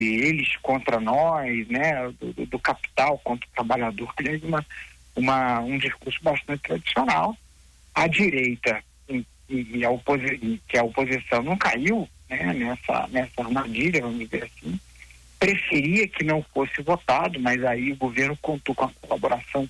eles contra nós, né, do capital contra o trabalhador, aliás, um discurso bastante tradicional. A direita que a oposição não caiu, né, nessa armadilha, vamos dizer assim, preferia que não fosse votado, mas aí o governo contou com a colaboração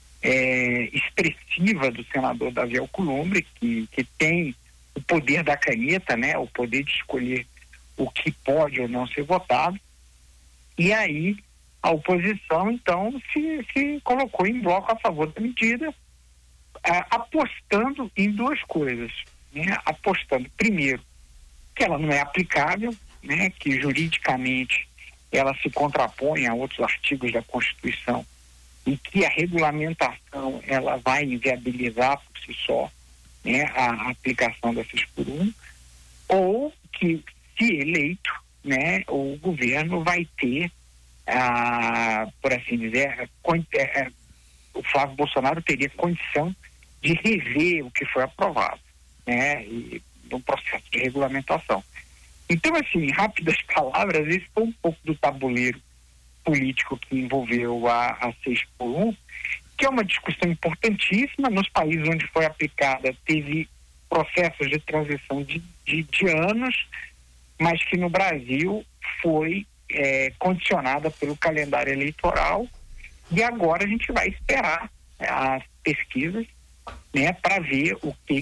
expressiva do senador Davi Alcolumbre, que tem o poder da caneta, né, o poder de escolher o que pode ou não ser votado. E aí a oposição então se colocou em bloco a favor da medida, apostando em duas coisas, né? Apostando primeiro que ela não é aplicável, né, que juridicamente ela se contrapõe a outros artigos da Constituição e que a regulamentação ela vai inviabilizar por si só, né, a aplicação da 6x1, ou que, se eleito, né, o governo vai ter, por assim dizer, o Flávio Bolsonaro teria condição de rever o que foi aprovado, né, e no processo de regulamentação. Então, assim, em rápidas palavras, esse foi um pouco do tabuleiro político que envolveu a 6x1, que é uma discussão importantíssima. Nos países onde foi aplicada, teve processos de transição de anos, mas que no Brasil foi condicionada pelo calendário eleitoral, e agora a gente vai esperar as pesquisas, né, para ver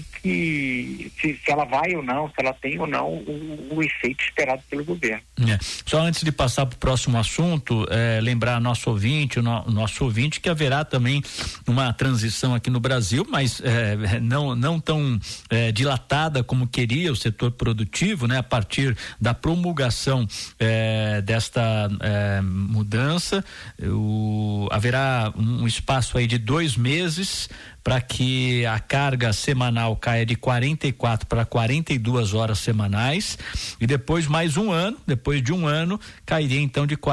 se ela vai ou não, se ela tem ou não o efeito esperado pelo governo. Só antes de passar para o próximo assunto, lembrar nosso ouvinte que haverá também uma transição aqui no Brasil, mas não tão dilatada como queria o setor produtivo, né? A partir da promulgação desta mudança, haverá um espaço aí de 2 meses para que a carga semanal caia de 44 para 42 horas semanais, e depois depois de um ano, cairia então de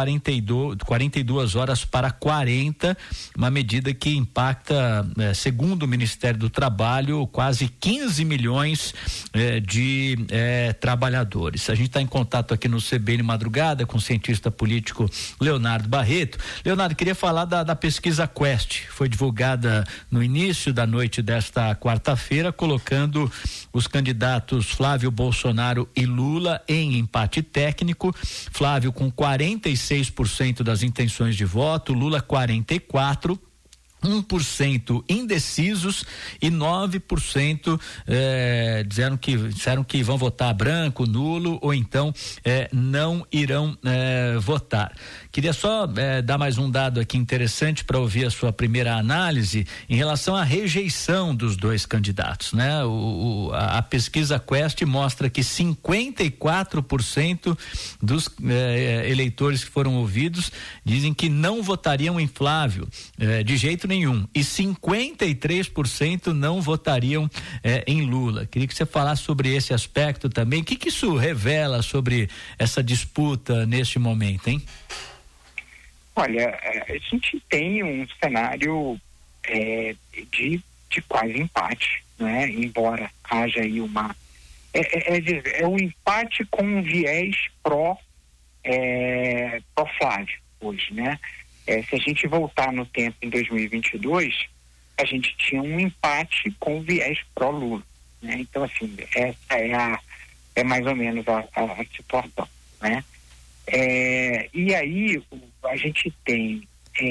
42 horas para 40, uma medida que impacta, segundo o Ministério do Trabalho, quase 15 milhões de trabalhadores. A gente está em contato aqui no CBN Madrugada com o cientista político Leonardo Barreto. Leonardo, queria falar da pesquisa Quest, foi divulgada no início da noite desta quarta-feira, colocando os candidatos Flávio Bolsonaro e Lula em empate técnico. Flávio com 46% das intenções de voto, Lula 44%, 1% indecisos e 9% disseram que vão votar branco, nulo, ou então não irão votar. Queria só dar mais um dado aqui interessante para ouvir a sua primeira análise em relação à rejeição dos dois candidatos, né? A pesquisa Quest mostra que 54% dos eleitores que foram ouvidos dizem que não votariam em Flávio de jeito nenhum, e 53% não votariam em Lula. Queria que você falasse sobre esse aspecto também. O que isso revela sobre essa disputa neste momento, hein? Olha, a gente tem um cenário de quase empate, né? Embora haja aí um empate com um viés pró Flávio hoje, né? Se a gente voltar no tempo em 2022, a gente tinha um empate com viés pró Lula, né? Então, assim, essa é mais ou menos a situação, né? E aí a gente tem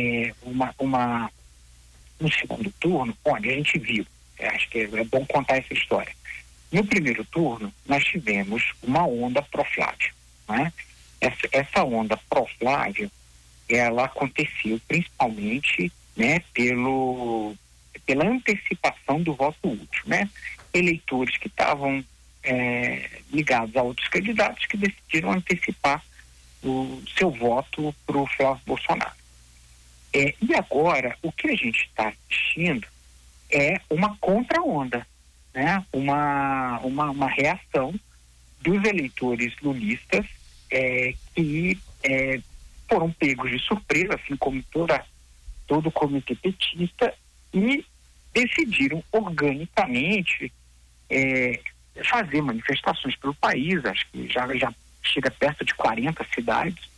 um segundo turno onde a gente viu, acho que é bom contar essa história. No primeiro turno nós tivemos uma onda pró-Flávio, né? Essa onda pró-Flávio, ela aconteceu principalmente, né, pela antecipação do voto útil, né? Eleitores que estavam ligados a outros candidatos que decidiram antecipar o seu voto para o Flávio Bolsonaro. E agora, o que a gente está assistindo é uma contra-onda, né? Uma reação dos eleitores lulistas que foram pegos de surpresa, assim como todo o comitê petista, e decidiram organicamente fazer manifestações pelo país. Acho que já chega perto de 40 cidades,